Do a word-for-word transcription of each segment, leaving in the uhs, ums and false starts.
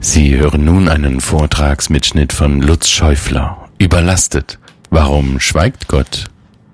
Sie hören nun einen Vortragsmitschnitt von Lutz Schäufler. Überlastet. Warum schweigt Gott?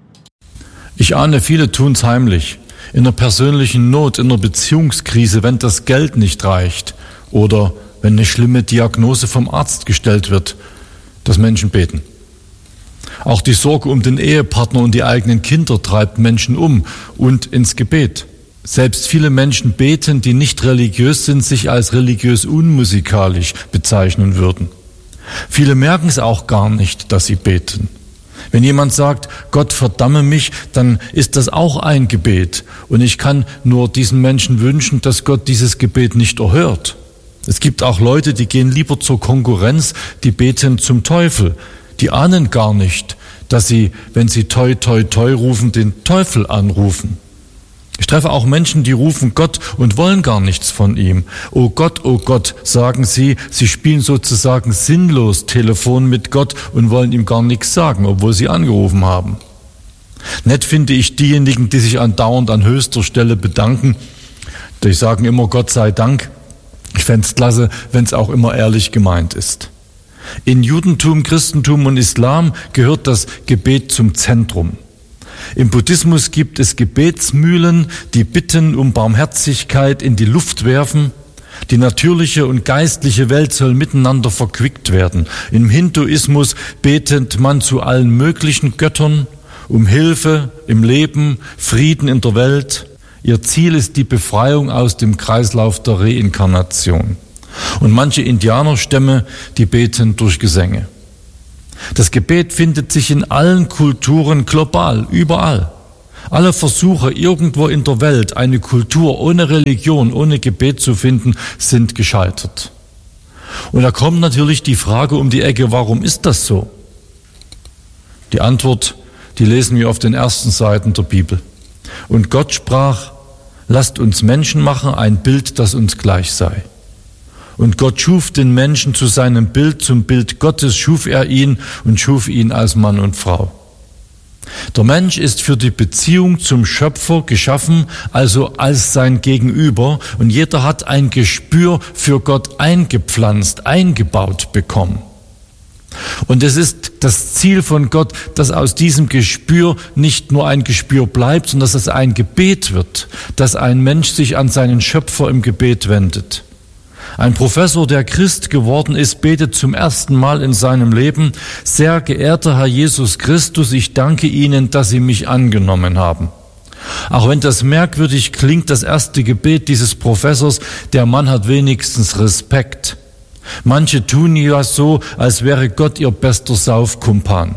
Ich ahne, viele tun's heimlich. In einer persönlichen Not, in einer Beziehungskrise, wenn das Geld nicht reicht. Oder wenn eine schlimme Diagnose vom Arzt gestellt wird, dass Menschen beten. Auch die Sorge um den Ehepartner und die eigenen Kinder treibt Menschen um und ins Gebet. Selbst viele Menschen beten, die nicht religiös sind, sich als religiös unmusikalisch bezeichnen würden. Viele merken es auch gar nicht, dass sie beten. Wenn jemand sagt, Gott verdamme mich, dann ist das auch ein Gebet. Und ich kann nur diesen Menschen wünschen, dass Gott dieses Gebet nicht erhört. Es gibt auch Leute, die gehen lieber zur Konkurrenz, die beten zum Teufel. Die ahnen gar nicht, dass sie, wenn sie toi toi toi rufen, den Teufel anrufen. Ich treffe auch Menschen, die rufen Gott und wollen gar nichts von ihm. Oh Gott, oh Gott, sagen sie, sie spielen sozusagen sinnlos Telefon mit Gott und wollen ihm gar nichts sagen, obwohl sie angerufen haben. Nett finde ich diejenigen, die sich andauernd an höchster Stelle bedanken. Die sagen immer Gott sei Dank. Ich fände es klasse, wenn es auch immer ehrlich gemeint ist. In Judentum, Christentum und Islam gehört das Gebet zum Zentrum. Im Buddhismus gibt es Gebetsmühlen, die Bitten um Barmherzigkeit in die Luft werfen. Die natürliche und geistliche Welt soll miteinander verquickt werden. Im Hinduismus betet man zu allen möglichen Göttern um Hilfe im Leben, Frieden in der Welt. Ihr Ziel ist die Befreiung aus dem Kreislauf der Reinkarnation. Und manche Indianerstämme, die beten durch Gesänge. Das Gebet findet sich in allen Kulturen global, überall. Alle Versuche, irgendwo in der Welt eine Kultur ohne Religion, ohne Gebet zu finden, sind gescheitert. Und da kommt natürlich die Frage um die Ecke, warum ist das so? Die Antwort, die lesen wir auf den ersten Seiten der Bibel. Und Gott sprach, lasst uns Menschen machen, ein Bild, das uns gleich sei. Und Gott schuf den Menschen zu seinem Bild, zum Bild Gottes schuf er ihn und schuf ihn als Mann und Frau. Der Mensch ist für die Beziehung zum Schöpfer geschaffen, also als sein Gegenüber, und jeder hat ein Gespür für Gott eingepflanzt, eingebaut bekommen. Und es ist das Ziel von Gott, dass aus diesem Gespür nicht nur ein Gespür bleibt, sondern dass es ein Gebet wird, dass ein Mensch sich an seinen Schöpfer im Gebet wendet. Ein Professor, der Christ geworden ist, betet zum ersten Mal in seinem Leben: Sehr geehrter Herr Jesus Christus, ich danke Ihnen, dass Sie mich angenommen haben. Auch wenn das merkwürdig klingt, das erste Gebet dieses Professors, der Mann hat wenigstens Respekt. Manche tun ja so, als wäre Gott ihr bester Saufkumpan.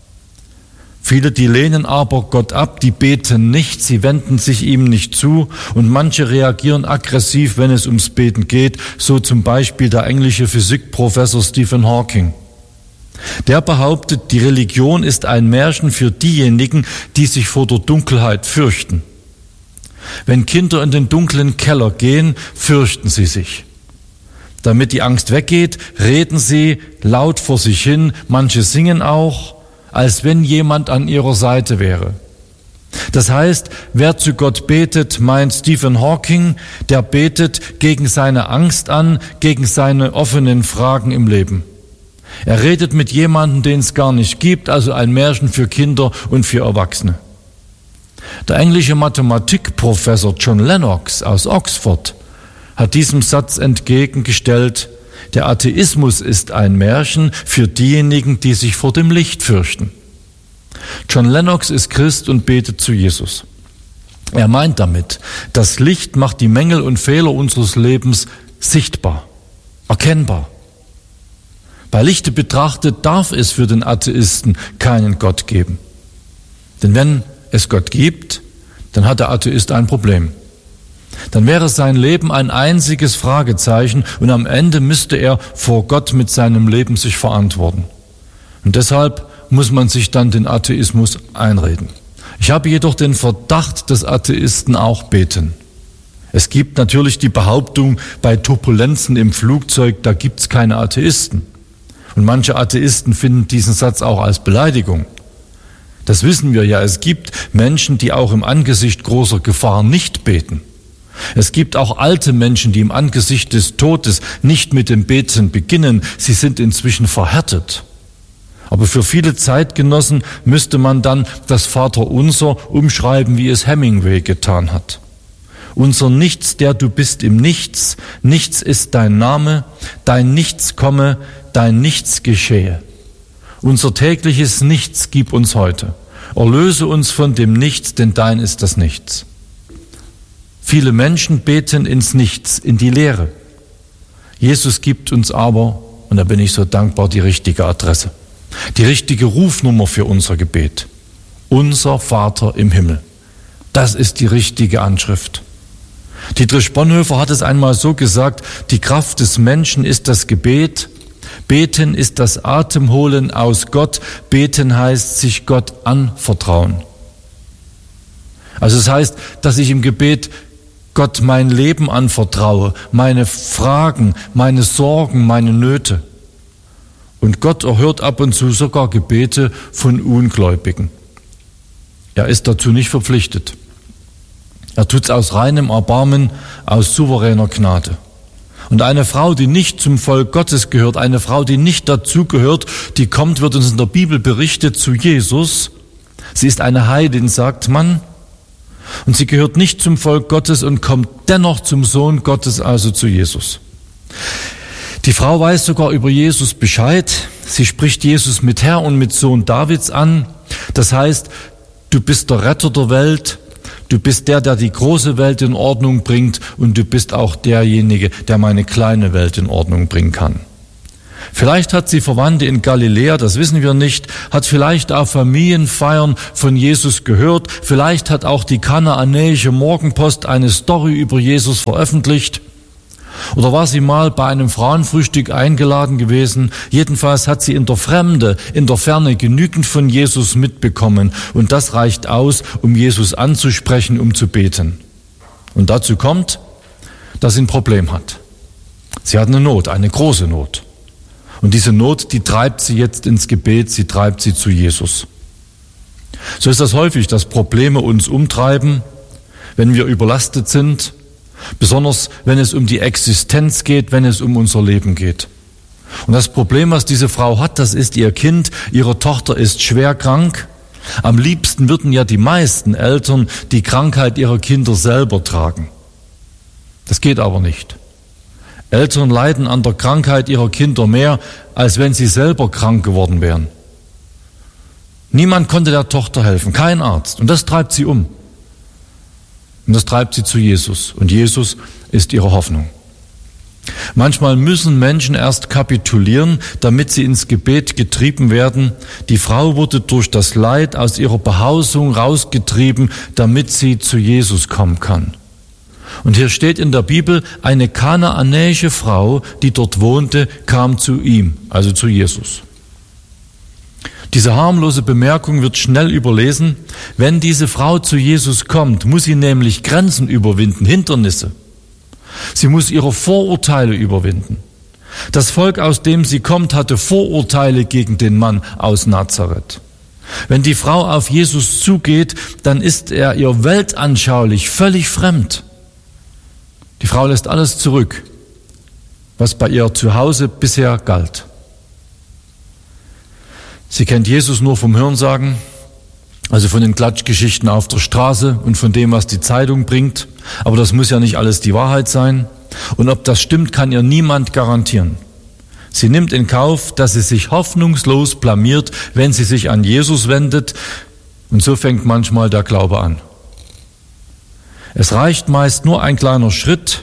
Viele, die lehnen aber Gott ab, die beten nicht, sie wenden sich ihm nicht zu, und manche reagieren aggressiv, wenn es ums Beten geht, so zum Beispiel der englische Physikprofessor Stephen Hawking. Der behauptet, die Religion ist ein Märchen für diejenigen, die sich vor der Dunkelheit fürchten. Wenn Kinder in den dunklen Keller gehen, fürchten sie sich. Damit die Angst weggeht, reden sie laut vor sich hin, manche singen auch, als wenn jemand an ihrer Seite wäre. Das heißt, wer zu Gott betet, meint Stephen Hawking, der betet gegen seine Angst an, gegen seine offenen Fragen im Leben. Er redet mit jemandem, den es gar nicht gibt, also ein Märchen für Kinder und für Erwachsene. Der englische Mathematikprofessor John Lennox aus Oxford hat diesem Satz entgegengestellt: Der Atheismus ist ein Märchen für diejenigen, die sich vor dem Licht fürchten. John Lennox ist Christ und betet zu Jesus. Er meint damit, das Licht macht die Mängel und Fehler unseres Lebens sichtbar, erkennbar. Bei Lichte betrachtet darf es für den Atheisten keinen Gott geben. Denn wenn es Gott gibt, dann hat der Atheist ein Problem. Dann wäre sein Leben ein einziges Fragezeichen und am Ende müsste er vor Gott mit seinem Leben sich verantworten. Und deshalb muss man sich dann den Atheismus einreden. Ich habe jedoch den Verdacht, dass Atheisten auch beten. Es gibt natürlich die Behauptung, bei Turbulenzen im Flugzeug, da gibt's keine Atheisten. Und manche Atheisten finden diesen Satz auch als Beleidigung. Das wissen wir ja, es gibt Menschen, die auch im Angesicht großer Gefahr nicht beten. Es gibt auch alte Menschen, die im Angesicht des Todes nicht mit dem Beten beginnen. Sie sind inzwischen verhärtet. Aber für viele Zeitgenossen müsste man dann das Vaterunser umschreiben, wie es Hemingway getan hat. Unser Nichts, der du bist im Nichts, nichts ist dein Name, dein Nichts komme, dein Nichts geschehe. Unser tägliches Nichts gib uns heute. Erlöse uns von dem Nichts, denn dein ist das Nichts. Viele Menschen beten ins Nichts, in die Leere. Jesus gibt uns aber, und da bin ich so dankbar, die richtige Adresse, die richtige Rufnummer für unser Gebet. Unser Vater im Himmel. Das ist die richtige Anschrift. Dietrich Bonhoeffer hat es einmal so gesagt, die Kraft des Menschen ist das Gebet, Beten ist das Atemholen aus Gott, Beten heißt sich Gott anvertrauen. Also es heißt, dass ich im Gebet Gott mein Leben anvertraue, meine Fragen, meine Sorgen, meine Nöte. Und Gott erhört ab und zu sogar Gebete von Ungläubigen. Er ist dazu nicht verpflichtet. Er tut es aus reinem Erbarmen, aus souveräner Gnade. Und eine Frau, die nicht zum Volk Gottes gehört, eine Frau, die nicht dazu gehört, die kommt, wird uns in der Bibel berichtet, zu Jesus. Sie ist eine Heidin, sagt man. Und sie gehört nicht zum Volk Gottes und kommt dennoch zum Sohn Gottes, also zu Jesus. Die Frau weiß sogar über Jesus Bescheid. Sie spricht Jesus mit Herr und mit Sohn Davids an. Das heißt, du bist der Retter der Welt, du bist der, der die große Welt in Ordnung bringt und du bist auch derjenige, der meine kleine Welt in Ordnung bringen kann. Vielleicht hat sie Verwandte in Galiläa, das wissen wir nicht, hat vielleicht auch Familienfeiern von Jesus gehört, vielleicht hat auch die kanaanäische Morgenpost eine Story über Jesus veröffentlicht. Oder war sie mal bei einem Frauenfrühstück eingeladen gewesen? Jedenfalls hat sie in der Fremde, in der Ferne genügend von Jesus mitbekommen. Und das reicht aus, um Jesus anzusprechen, um zu beten. Und dazu kommt, dass sie ein Problem hat. Sie hat eine Not, eine große Not. Und diese Not, die treibt sie jetzt ins Gebet, sie treibt sie zu Jesus. So ist das häufig, dass Probleme uns umtreiben, wenn wir überlastet sind, besonders wenn es um die Existenz geht, wenn es um unser Leben geht. Und das Problem, was diese Frau hat, das ist ihr Kind, ihre Tochter ist schwer krank. Am liebsten würden ja die meisten Eltern die Krankheit ihrer Kinder selber tragen. Das geht aber nicht. Eltern leiden an der Krankheit ihrer Kinder mehr, als wenn sie selber krank geworden wären. Niemand konnte der Tochter helfen, kein Arzt. Und das treibt sie um. Und das treibt sie zu Jesus. Und Jesus ist ihre Hoffnung. Manchmal müssen Menschen erst kapitulieren, damit sie ins Gebet getrieben werden. Die Frau wurde durch das Leid aus ihrer Behausung rausgetrieben, damit sie zu Jesus kommen kann. Und hier steht in der Bibel, eine kanaanäische Frau, die dort wohnte, kam zu ihm, also zu Jesus. Diese harmlose Bemerkung wird schnell überlesen. Wenn diese Frau zu Jesus kommt, muss sie nämlich Grenzen überwinden, Hindernisse. Sie muss ihre Vorurteile überwinden. Das Volk, aus dem sie kommt, hatte Vorurteile gegen den Mann aus Nazareth. Wenn die Frau auf Jesus zugeht, dann ist er ihr weltanschaulich völlig fremd. Die Frau lässt alles zurück, was bei ihr zu Hause bisher galt. Sie kennt Jesus nur vom Hörensagen, also von den Klatschgeschichten auf der Straße und von dem, was die Zeitung bringt. Aber das muss ja nicht alles die Wahrheit sein. Und ob das stimmt, kann ihr niemand garantieren. Sie nimmt in Kauf, dass sie sich hoffnungslos blamiert, wenn sie sich an Jesus wendet. Und so fängt manchmal der Glaube an. Es reicht meist nur ein kleiner Schritt,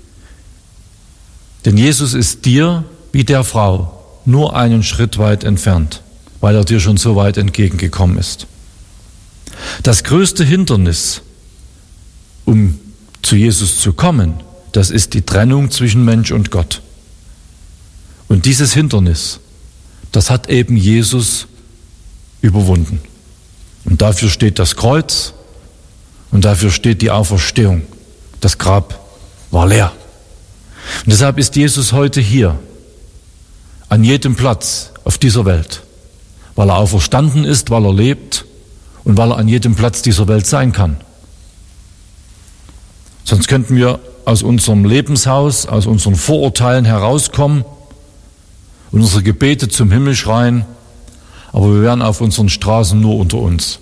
denn Jesus ist dir, wie der Frau, nur einen Schritt weit entfernt, weil er dir schon so weit entgegengekommen ist. Das größte Hindernis, um zu Jesus zu kommen, das ist die Trennung zwischen Mensch und Gott. Und dieses Hindernis, das hat eben Jesus überwunden. Und dafür steht das Kreuz und dafür steht die Auferstehung. Das Grab war leer. Und deshalb ist Jesus heute hier, an jedem Platz auf dieser Welt, weil er auferstanden ist, weil er lebt und weil er an jedem Platz dieser Welt sein kann. Sonst könnten wir aus unserem Lebenshaus, aus unseren Vorurteilen herauskommen und unsere Gebete zum Himmel schreien, aber wir wären auf unseren Straßen nur unter uns.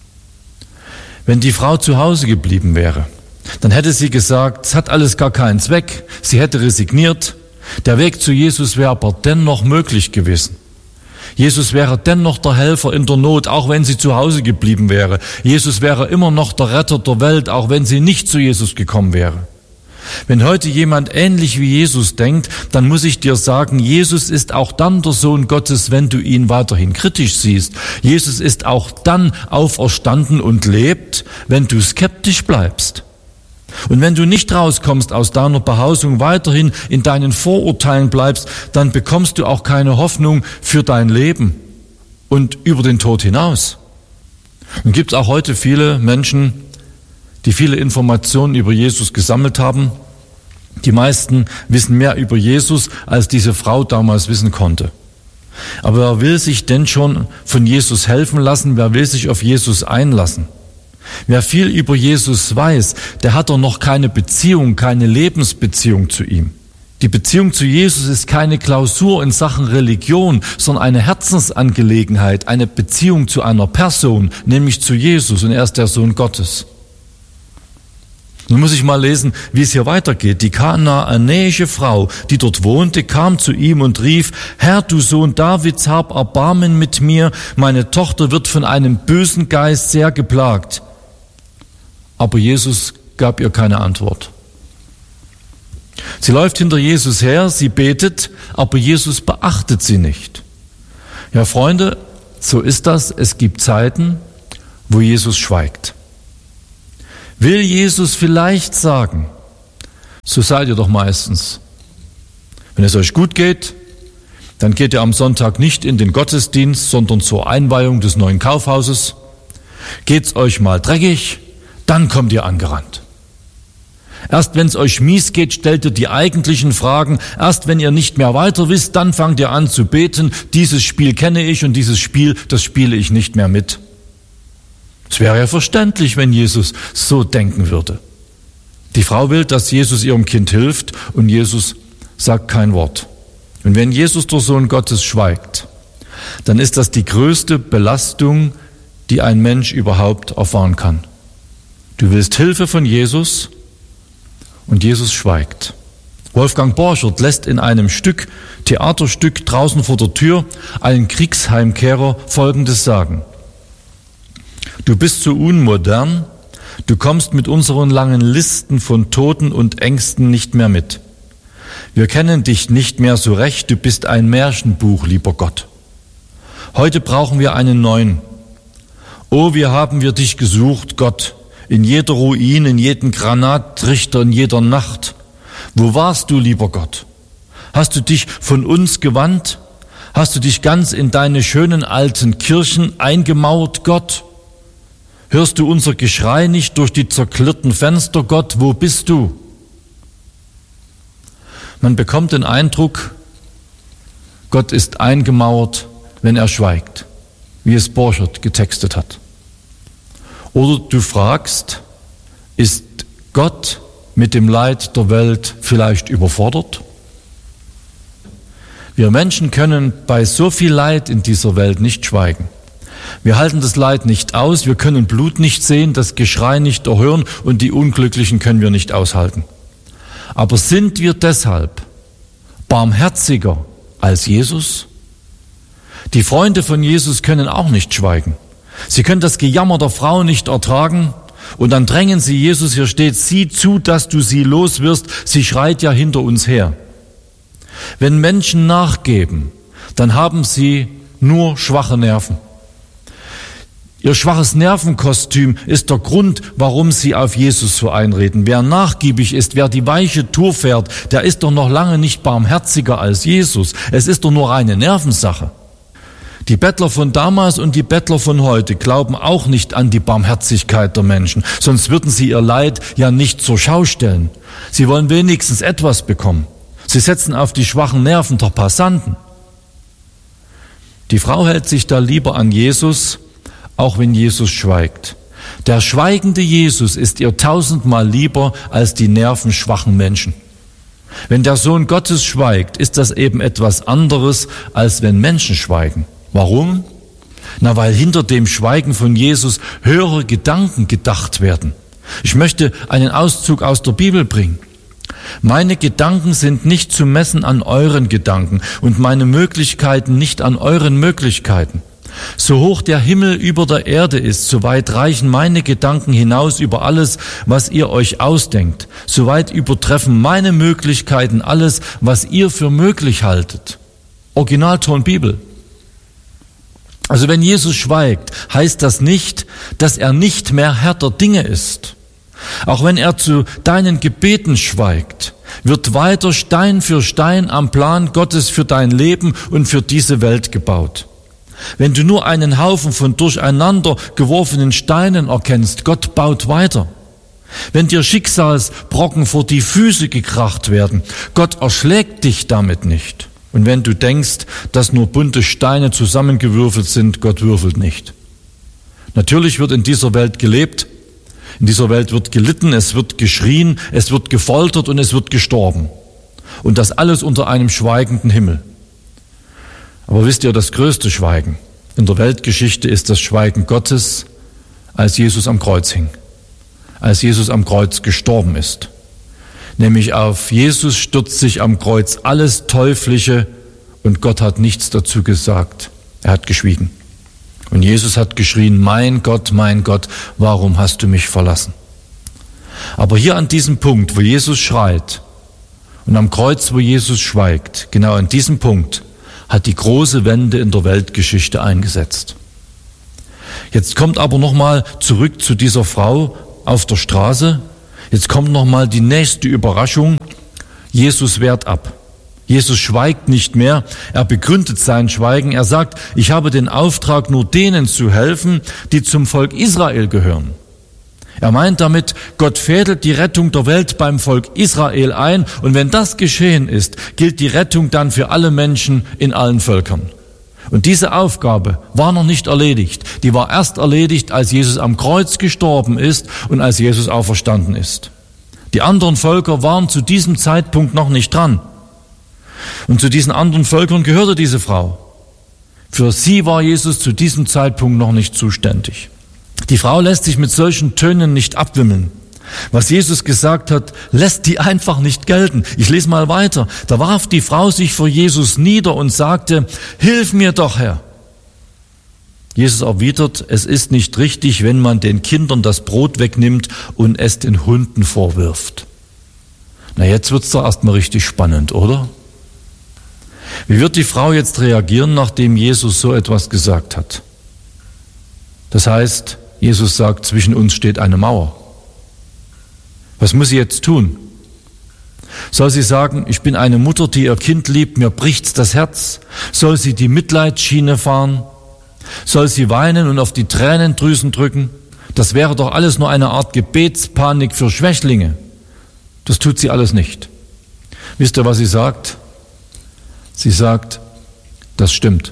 Wenn die Frau zu Hause geblieben wäre, dann hätte sie gesagt, es hat alles gar keinen Zweck, sie hätte resigniert, der Weg zu Jesus wäre aber dennoch möglich gewesen. Jesus wäre dennoch der Helfer in der Not, auch wenn sie zu Hause geblieben wäre. Jesus wäre immer noch der Retter der Welt, auch wenn sie nicht zu Jesus gekommen wäre. Wenn heute jemand ähnlich wie Jesus denkt, dann muss ich dir sagen, Jesus ist auch dann der Sohn Gottes, wenn du ihn weiterhin kritisch siehst. Jesus ist auch dann auferstanden und lebt, wenn du skeptisch bleibst. Und wenn du nicht rauskommst aus deiner Behausung, weiterhin in deinen Vorurteilen bleibst, dann bekommst du auch keine Hoffnung für dein Leben und über den Tod hinaus. Und gibt es auch heute viele Menschen, die viele Informationen über Jesus gesammelt haben. Die meisten wissen mehr über Jesus, als diese Frau damals wissen konnte. Aber wer will sich denn schon von Jesus helfen lassen? Wer will sich auf Jesus einlassen? Wer viel über Jesus weiß, der hat doch noch keine Beziehung, keine Lebensbeziehung zu ihm. Die Beziehung zu Jesus ist keine Klausur in Sachen Religion, sondern eine Herzensangelegenheit, eine Beziehung zu einer Person, nämlich zu Jesus, und er ist der Sohn Gottes. Nun muss ich mal lesen, wie es hier weitergeht. Die kanaanäische Frau, die dort wohnte, kam zu ihm und rief, Herr, du Sohn Davids, hab Erbarmen mit mir, meine Tochter wird von einem bösen Geist sehr geplagt. Aber Jesus gab ihr keine Antwort. Sie läuft hinter Jesus her, sie betet, aber Jesus beachtet sie nicht. Ja, Freunde, so ist das. Es gibt Zeiten, wo Jesus schweigt. Will Jesus vielleicht sagen, so seid ihr doch meistens. Wenn es euch gut geht, dann geht ihr am Sonntag nicht in den Gottesdienst, sondern zur Einweihung des neuen Kaufhauses. Geht's euch mal dreckig, dann kommt ihr angerannt. Erst wenn es euch mies geht, stellt ihr die eigentlichen Fragen. Erst wenn ihr nicht mehr weiter wisst, dann fangt ihr an zu beten. Dieses Spiel kenne ich und dieses Spiel, das spiele ich nicht mehr mit. Es wäre ja verständlich, wenn Jesus so denken würde. Die Frau will, dass Jesus ihrem Kind hilft und Jesus sagt kein Wort. Und wenn Jesus, der Sohn Gottes, schweigt, dann ist das die größte Belastung, die ein Mensch überhaupt erfahren kann. Du willst Hilfe von Jesus und Jesus schweigt. Wolfgang Borchert lässt in einem Stück, Theaterstück draußen vor der Tür, einen Kriegsheimkehrer Folgendes sagen. Du bist so unmodern, du kommst mit unseren langen Listen von Toten und Ängsten nicht mehr mit. Wir kennen dich nicht mehr so recht, du bist ein Märchenbuch, lieber Gott. Heute brauchen wir einen neuen. Oh, wie haben wir dich gesucht, Gott, in jeder Ruine, in jedem Granattrichter, in jeder Nacht. Wo warst du, lieber Gott? Hast du dich von uns gewandt? Hast du dich ganz in deine schönen alten Kirchen eingemauert, Gott? Hörst du unser Geschrei nicht durch die zerklirrten Fenster, Gott? Wo bist du? Man bekommt den Eindruck, Gott ist eingemauert, wenn er schweigt, wie es Borchert getextet hat. Oder du fragst, ist Gott mit dem Leid der Welt vielleicht überfordert? Wir Menschen können bei so viel Leid in dieser Welt nicht schweigen. Wir halten das Leid nicht aus, wir können Blut nicht sehen, das Geschrei nicht erhören und die Unglücklichen können wir nicht aushalten. Aber sind wir deshalb barmherziger als Jesus? Die Freunde von Jesus können auch nicht schweigen. Sie können das Gejammer der Frau nicht ertragen und dann drängen sie Jesus, hier steht, sieh zu, dass du sie los wirst, sie schreit ja hinter uns her. Wenn Menschen nachgeben, dann haben sie nur schwache Nerven. Ihr schwaches Nervenkostüm ist der Grund, warum sie auf Jesus so einreden. Wer nachgiebig ist, wer die weiche Tour fährt, der ist doch noch lange nicht barmherziger als Jesus. Es ist doch nur eine Nervensache. Die Bettler von damals und die Bettler von heute glauben auch nicht an die Barmherzigkeit der Menschen, sonst würden sie ihr Leid ja nicht zur Schau stellen. Sie wollen wenigstens etwas bekommen. Sie setzen auf die schwachen Nerven der Passanten. Die Frau hält sich da lieber an Jesus, auch wenn Jesus schweigt. Der schweigende Jesus ist ihr tausendmal lieber als die nervenschwachen Menschen. Wenn der Sohn Gottes schweigt, ist das eben etwas anderes, als wenn Menschen schweigen. Warum? Na, weil hinter dem Schweigen von Jesus höhere Gedanken gedacht werden. Ich möchte einen Auszug aus der Bibel bringen. Meine Gedanken sind nicht zu messen an euren Gedanken und meine Möglichkeiten nicht an euren Möglichkeiten. So hoch der Himmel über der Erde ist, so weit reichen meine Gedanken hinaus über alles, was ihr euch ausdenkt. So weit übertreffen meine Möglichkeiten alles, was ihr für möglich haltet. Originalton Bibel. Also wenn Jesus schweigt, heißt das nicht, dass er nicht mehr Herr der Dinge ist. Auch wenn er zu deinen Gebeten schweigt, wird weiter Stein für Stein am Plan Gottes für dein Leben und für diese Welt gebaut. Wenn du nur einen Haufen von durcheinander geworfenen Steinen erkennst, Gott baut weiter. Wenn dir Schicksalsbrocken vor die Füße gekracht werden, Gott erschlägt dich damit nicht. Und wenn du denkst, dass nur bunte Steine zusammengewürfelt sind, Gott würfelt nicht. Natürlich wird in dieser Welt gelebt, in dieser Welt wird gelitten, es wird geschrien, es wird gefoltert und es wird gestorben. Und das alles unter einem schweigenden Himmel. Aber wisst ihr, das größte Schweigen in der Weltgeschichte ist das Schweigen Gottes, als Jesus am Kreuz hing, als Jesus am Kreuz gestorben ist. Nämlich auf Jesus stürzt sich am Kreuz alles Teuflische und Gott hat nichts dazu gesagt. Er hat geschwiegen. Und Jesus hat geschrien, mein Gott, mein Gott, warum hast du mich verlassen? Aber hier an diesem Punkt, wo Jesus schreit und am Kreuz, wo Jesus schweigt, genau an diesem Punkt hat die große Wende in der Weltgeschichte eingesetzt. Jetzt kommt aber nochmal zurück zu dieser Frau auf der Straße. Jetzt kommt nochmal die nächste Überraschung. Jesus wehrt ab. Jesus schweigt nicht mehr. Er begründet sein Schweigen. Er sagt, ich habe den Auftrag, nur denen zu helfen, die zum Volk Israel gehören. Er meint damit, Gott fädelt die Rettung der Welt beim Volk Israel ein und wenn das geschehen ist, gilt die Rettung dann für alle Menschen in allen Völkern. Und diese Aufgabe war noch nicht erledigt. Die war erst erledigt, als Jesus am Kreuz gestorben ist und als Jesus auferstanden ist. Die anderen Völker waren zu diesem Zeitpunkt noch nicht dran. Und zu diesen anderen Völkern gehörte diese Frau. Für sie war Jesus zu diesem Zeitpunkt noch nicht zuständig. Die Frau lässt sich mit solchen Tönen nicht abwimmeln. Was Jesus gesagt hat, lässt die einfach nicht gelten. Ich lese mal weiter. Da warf die Frau sich vor Jesus nieder und sagte, hilf mir doch, Herr. Jesus erwidert, es ist nicht richtig, wenn man den Kindern das Brot wegnimmt und es den Hunden vorwirft. Na, jetzt wird's doch erstmal richtig spannend, oder? Wie wird die Frau jetzt reagieren, nachdem Jesus so etwas gesagt hat? Das heißt, Jesus sagt, zwischen uns steht eine Mauer. Was muss sie jetzt tun? Soll sie sagen, ich bin eine Mutter, die ihr Kind liebt, mir bricht's das Herz? Soll sie die Mitleidsschiene fahren? Soll sie weinen und auf die Tränendrüsen drücken? Das wäre doch alles nur eine Art Gebetspanik für Schwächlinge. Das tut sie alles nicht. Wisst ihr, was sie sagt? Sie sagt, das stimmt.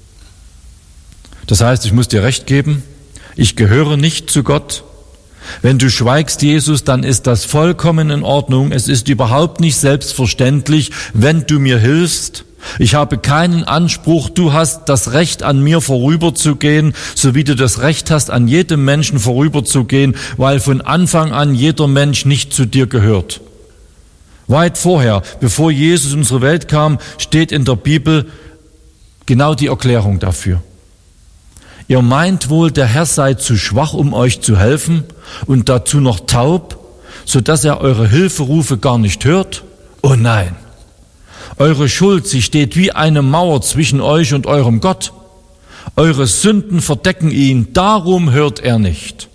Das heißt, ich muss dir recht geben, ich gehöre nicht zu Gott. Wenn du schweigst, Jesus, dann ist das vollkommen in Ordnung. Es ist überhaupt nicht selbstverständlich, wenn du mir hilfst. Ich habe keinen Anspruch, du hast das Recht, an mir vorüberzugehen, so wie du das Recht hast, an jedem Menschen vorüberzugehen, weil von Anfang an jeder Mensch nicht zu dir gehört. Weit vorher, bevor Jesus in unsere Welt kam, steht in der Bibel genau die Erklärung dafür. Ihr meint wohl, der Herr sei zu schwach, um euch zu helfen und dazu noch taub, so dass er eure Hilferufe gar nicht hört? Oh nein! Eure Schuld, sie steht wie eine Mauer zwischen euch und eurem Gott. Eure Sünden verdecken ihn, darum hört er nicht.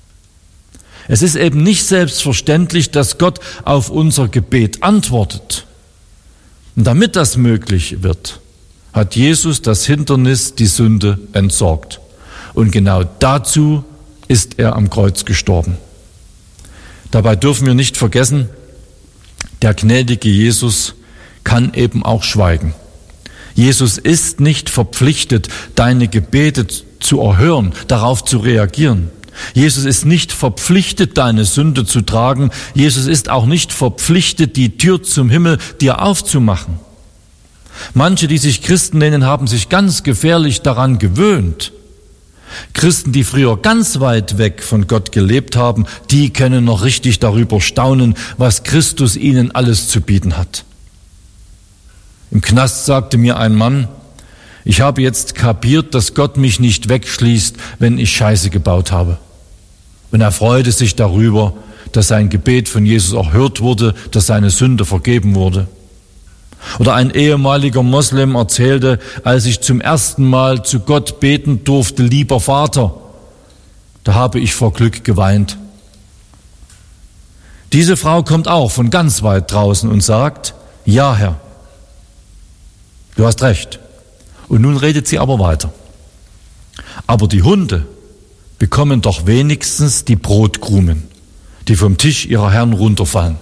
Es ist eben nicht selbstverständlich, dass Gott auf unser Gebet antwortet. Und damit das möglich wird, hat Jesus das Hindernis, die Sünde, entsorgt. Und genau dazu ist er am Kreuz gestorben. Dabei dürfen wir nicht vergessen, der gnädige Jesus kann eben auch schweigen. Jesus ist nicht verpflichtet, deine Gebete zu erhören, darauf zu reagieren. Jesus ist nicht verpflichtet, deine Sünde zu tragen. Jesus ist auch nicht verpflichtet, die Tür zum Himmel dir aufzumachen. Manche, die sich Christen nennen, haben sich ganz gefährlich daran gewöhnt. Christen, die früher ganz weit weg von Gott gelebt haben, die können noch richtig darüber staunen, was Christus ihnen alles zu bieten hat. Im Knast sagte mir ein Mann, ich habe jetzt kapiert, dass Gott mich nicht wegschließt, wenn ich Scheiße gebaut habe. Und er freute sich darüber, dass sein Gebet von Jesus erhört wurde, dass seine Sünde vergeben wurde. Oder ein ehemaliger Moslem erzählte, als ich zum ersten Mal zu Gott beten durfte, lieber Vater, da habe ich vor Glück geweint. Diese Frau kommt auch von ganz weit draußen und sagt, ja Herr, du hast recht. Und nun redet sie aber weiter. Aber die Hunde bekommen doch wenigstens die Brotkrumen, die vom Tisch ihrer Herren runterfallen.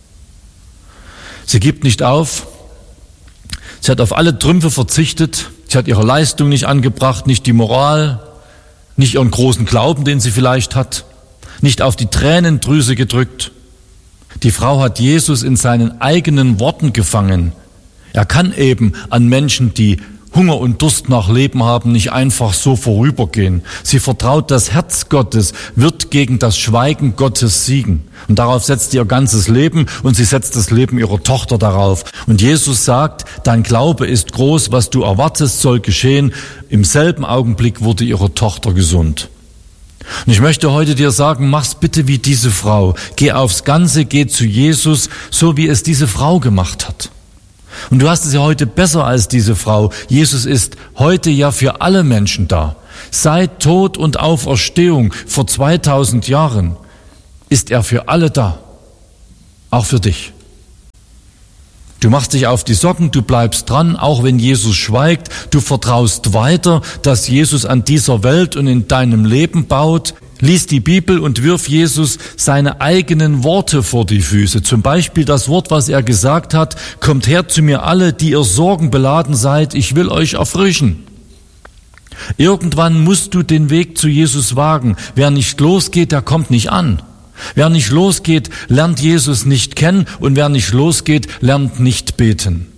Sie gibt nicht auf. Sie hat auf alle Trümpfe verzichtet. Sie hat ihre Leistung nicht angebracht, nicht die Moral, nicht ihren großen Glauben, den sie vielleicht hat, nicht auf die Tränendrüse gedrückt. Die Frau hat Jesus in seinen eigenen Worten gefangen. Er kann eben an Menschen, die Hunger und Durst nach Leben haben, nicht einfach so vorübergehen. Sie vertraut, das Herz Gottes wird gegen das Schweigen Gottes siegen. Und darauf setzt ihr ganzes Leben und sie setzt das Leben ihrer Tochter darauf. Und Jesus sagt, dein Glaube ist groß, was du erwartest, soll geschehen. Im selben Augenblick wurde ihre Tochter gesund. Und ich möchte heute dir sagen, mach's bitte wie diese Frau. Geh aufs Ganze, geh zu Jesus, so wie es diese Frau gemacht hat. Und du hast es ja heute besser als diese Frau. Jesus ist heute ja für alle Menschen da. Seit Tod und Auferstehung vor zweitausend Jahren ist er für alle da. Auch für dich. Du machst dich auf die Socken, du bleibst dran, auch wenn Jesus schweigt. Du vertraust weiter, dass Jesus an dieser Welt und in deinem Leben baut. Lies die Bibel und wirf Jesus seine eigenen Worte vor die Füße. Zum Beispiel das Wort, was er gesagt hat, kommt her zu mir alle, die ihr sorgenbeladen seid, ich will euch erfrischen. Irgendwann musst du den Weg zu Jesus wagen. Wer nicht losgeht, der kommt nicht an. Wer nicht losgeht, lernt Jesus nicht kennen und wer nicht losgeht, lernt nicht beten.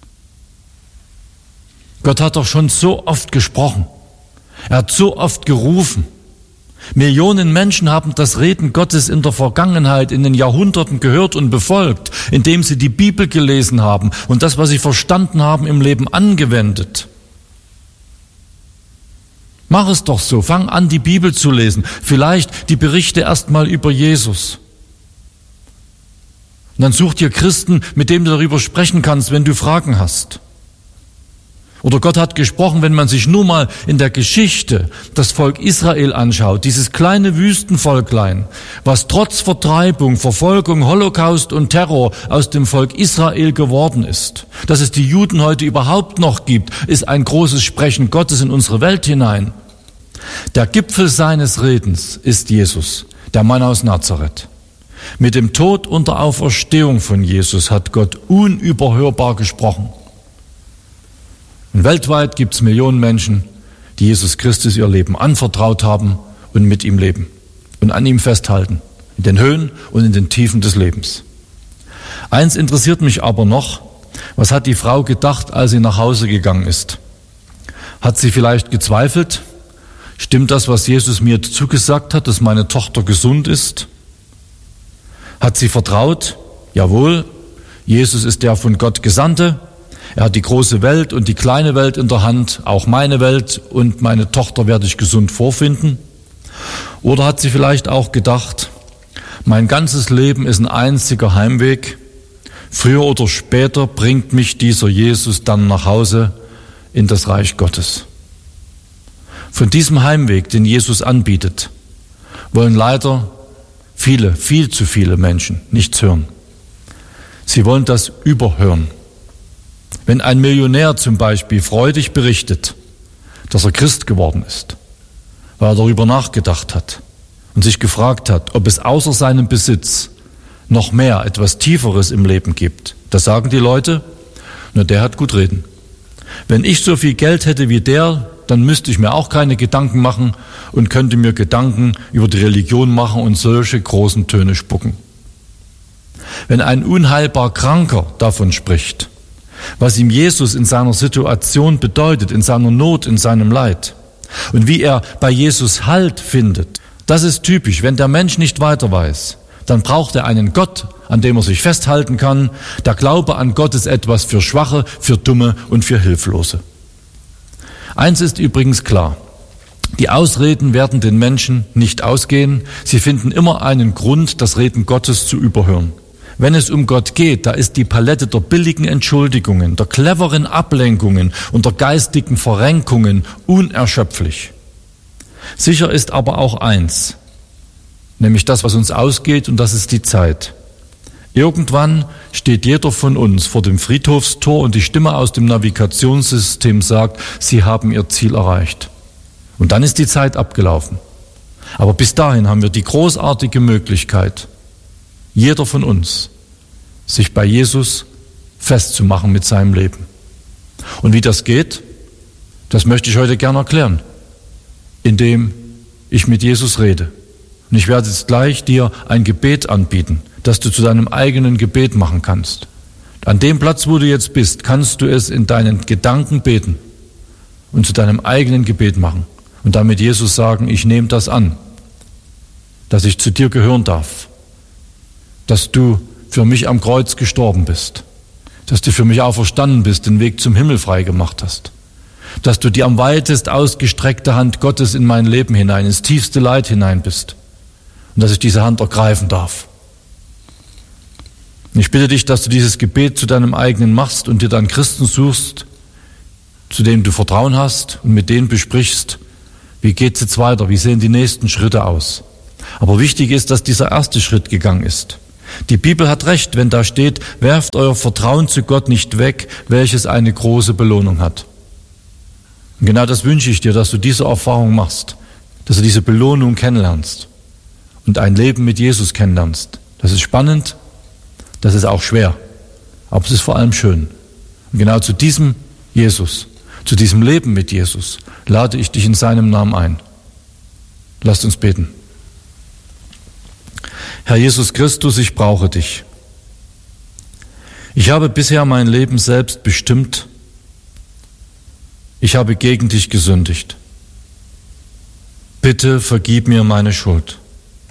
Gott hat doch schon so oft gesprochen. Er hat so oft gerufen. Millionen Menschen haben das Reden Gottes in der Vergangenheit, in den Jahrhunderten gehört und befolgt, indem sie die Bibel gelesen haben und das, was sie verstanden haben, im Leben angewendet. Mach es doch so, fang an, die Bibel zu lesen, vielleicht die Berichte erstmal über Jesus. Und dann such dir Christen, mit denen du darüber sprechen kannst, wenn du Fragen hast. Oder Gott hat gesprochen, wenn man sich nur mal in der Geschichte das Volk Israel anschaut, dieses kleine Wüstenvolklein, was trotz Vertreibung, Verfolgung, Holocaust und Terror aus dem Volk Israel geworden ist. Dass es die Juden heute überhaupt noch gibt, ist ein großes Sprechen Gottes in unsere Welt hinein. Der Gipfel seines Redens ist Jesus, der Mann aus Nazareth. Mit dem Tod und der Auferstehung von Jesus hat Gott unüberhörbar gesprochen. Und weltweit gibt es Millionen Menschen, die Jesus Christus ihr Leben anvertraut haben und mit ihm leben und an ihm festhalten, in den Höhen und in den Tiefen des Lebens. Eins interessiert mich aber noch, was hat die Frau gedacht, als sie nach Hause gegangen ist? Hat sie vielleicht gezweifelt? Stimmt das, was Jesus mir zugesagt hat, dass meine Tochter gesund ist? Hat sie vertraut? Jawohl, Jesus ist der von Gott Gesandte. Er hat die große Welt und die kleine Welt in der Hand, auch meine Welt und meine Tochter werde ich gesund vorfinden. Oder hat sie vielleicht auch gedacht, mein ganzes Leben ist ein einziger Heimweg. Früher oder später bringt mich dieser Jesus dann nach Hause in das Reich Gottes. Von diesem Heimweg, den Jesus anbietet, wollen leider viele, viel zu viele Menschen nichts hören. Sie wollen das überhören. Wenn ein Millionär zum Beispiel freudig berichtet, dass er Christ geworden ist, weil er darüber nachgedacht hat und sich gefragt hat, ob es außer seinem Besitz noch mehr, etwas Tieferes im Leben gibt, da sagen die Leute, na, der hat gut reden. Wenn ich so viel Geld hätte wie der, dann müsste ich mir auch keine Gedanken machen und könnte mir Gedanken über die Religion machen und solche großen Töne spucken. Wenn ein unheilbar Kranker davon spricht, was ihm Jesus in seiner Situation bedeutet, in seiner Not, in seinem Leid und wie er bei Jesus Halt findet, das ist typisch. Wenn der Mensch nicht weiter weiß, dann braucht er einen Gott, an dem er sich festhalten kann. Der Glaube an Gott ist etwas für Schwache, für Dumme und für Hilflose. Eins ist übrigens klar: Die Ausreden werden den Menschen nicht ausgehen. Sie finden immer einen Grund, das Reden Gottes zu überhören. Wenn es um Gott geht, da ist die Palette der billigen Entschuldigungen, der cleveren Ablenkungen und der geistigen Verrenkungen unerschöpflich. Sicher ist aber auch eins, nämlich das, was uns ausgeht, und das ist die Zeit. Irgendwann steht jeder von uns vor dem Friedhofstor und die Stimme aus dem Navigationssystem sagt, Sie haben Ihr Ziel erreicht. Und dann ist die Zeit abgelaufen. Aber bis dahin haben wir die großartige Möglichkeit, jeder von uns, sich bei Jesus festzumachen mit seinem Leben. Und wie das geht, das möchte ich heute gerne erklären, indem ich mit Jesus rede. Und ich werde jetzt gleich dir ein Gebet anbieten, das du zu deinem eigenen Gebet machen kannst. An dem Platz, wo du jetzt bist, kannst du es in deinen Gedanken beten und zu deinem eigenen Gebet machen. Und damit Jesus sagen, ich nehme das an, dass ich zu dir gehören darf, dass du für mich am Kreuz gestorben bist, dass du für mich auferstanden bist, den Weg zum Himmel frei gemacht hast, dass du die am weitest ausgestreckte Hand Gottes in mein Leben hinein, ins tiefste Leid hinein bist und dass ich diese Hand ergreifen darf. Und ich bitte dich, dass du dieses Gebet zu deinem eigenen machst und dir dann Christen suchst, zu denen du Vertrauen hast und mit denen besprichst, wie geht's jetzt weiter, wie sehen die nächsten Schritte aus. Aber wichtig ist, dass dieser erste Schritt gegangen ist. Die Bibel hat recht, wenn da steht, werft euer Vertrauen zu Gott nicht weg, welches eine große Belohnung hat. Und genau das wünsche ich dir, dass du diese Erfahrung machst, dass du diese Belohnung kennenlernst und ein Leben mit Jesus kennenlernst. Das ist spannend, das ist auch schwer, aber es ist vor allem schön. Und genau zu diesem Jesus, zu diesem Leben mit Jesus, lade ich dich in seinem Namen ein. Lasst uns beten. Herr Jesus Christus, ich brauche dich. Ich habe bisher mein Leben selbst bestimmt. Ich habe gegen dich gesündigt. Bitte vergib mir meine Schuld.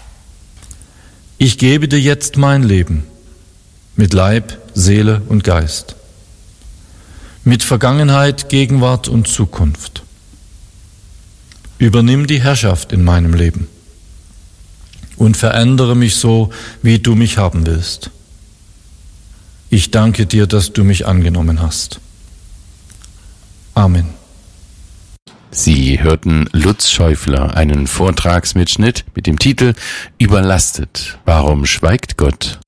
Ich gebe dir jetzt mein Leben mit Leib, Seele und Geist, mit Vergangenheit, Gegenwart und Zukunft. Übernimm die Herrschaft in meinem Leben und verändere mich so, wie du mich haben willst. Ich danke dir, dass du mich angenommen hast. Amen. Sie hörten Lutz Schäufler, einen Vortragsmitschnitt mit dem Titel Überlastet. Warum schweigt Gott?